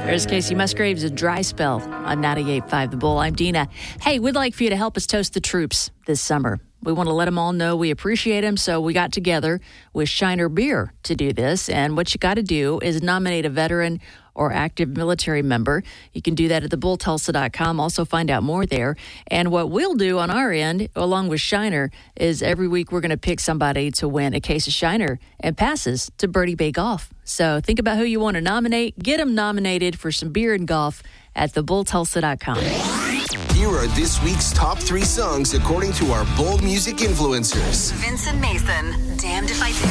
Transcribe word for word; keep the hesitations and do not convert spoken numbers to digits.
There's Casey Musgraves, A Dry Spell on ninety-eight point five The Bull. I'm Dina. Hey, we'd like for you to help us toast the troops this summer. We want to let them all know we appreciate them, so we got together with Shiner Beer to do this. And what you got to do is nominate a veteran or active military member. You can do that at the bull tulsa dot com. Also find out more there. And what we'll do on our end, along with Shiner, is every week we're going to pick somebody to win a case of Shiner and passes to Birdie Bay Golf. So think about who you want to nominate. Get them nominated for some beer and golf at the bull tulsa dot com. Here are this week's top three songs according to our bold music influencers. Vincent Mason, Damned If I Do.